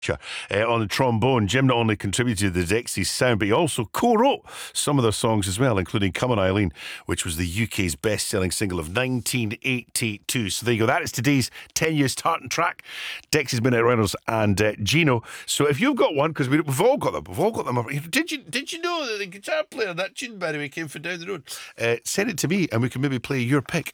on the trombone. Jim not only contributed to the Dexys sound, but he also co-wrote some of their songs as well, including Come On Eileen, which was the UK's best-selling single of 1982. So there you go. That is today's 10 years tartan track. Dexys, Midnight Runners and Gino. So if you've got one, because we've all got them. We've all got them. Did you know that the guitar player, that tune, by the way, came from down the road? Send it to me and we can maybe play your pick.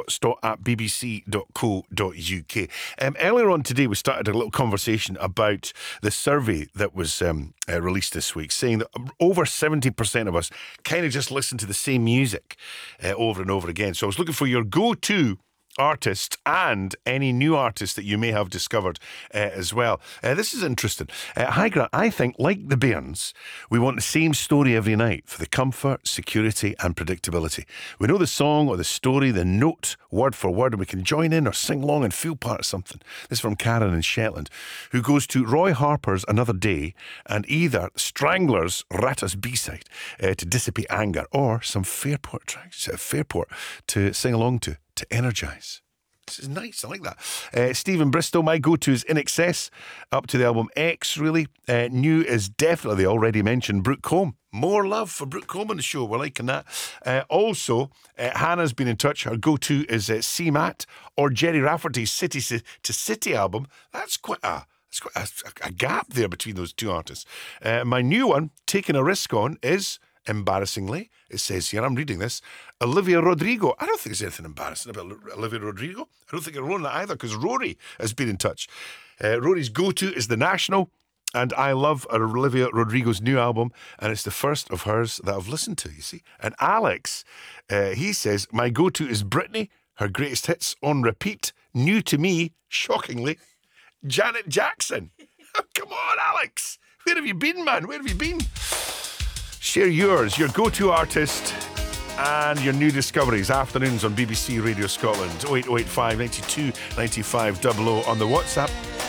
grant.stott@bbc.co.uk. Earlier on today, we started a little conversation about the survey that was released this week, saying that over 70% of us kind of just listen to the same music over and over again. So I was looking for your go-to artists and any new artists that you may have discovered as well. This is interesting. Hi Grant, I think like the Bairns, we want the same story every night for the comfort, security and predictability. We know the song or the story, the note, word for word, and we can join in or sing along and feel part of something. This is from Karen in Shetland, who goes to Roy Harper's Another Day and either Stranglers' Rattus B-side to dissipate anger, or some Fairport tracks, Fairport to sing along to energise. This is nice, I like that. Stephen Bristol, my go-to is In Excess, up to the album X, really. New is definitely the already mentioned Brooke Combe. More love for Brooke Combe on the show, we're liking that. Also, Hannah's been in touch. Her go-to is CMAT or Jerry Rafferty's City to City album. That's quite a gap there between those two artists. My new one, Taking a Risk On, is, embarrassingly, it says here, I'm reading this, Olivia Rodrigo. I don't think there's anything embarrassing about Olivia Rodrigo. I don't think I wrote that either, because Rory has been in touch. Rory's go-to is The National, and I love Olivia Rodrigo's new album, and it's the first of hers that I've listened to, you see. And Alex, he says, my go-to is Britney, her greatest hits on repeat, new to me, shockingly, Janet Jackson. Come on, Alex. Where have you been, man? Where have you been? Share yours, your go-to artist and your new discoveries. Afternoons on BBC Radio Scotland, 08085 92 95 00 on the WhatsApp.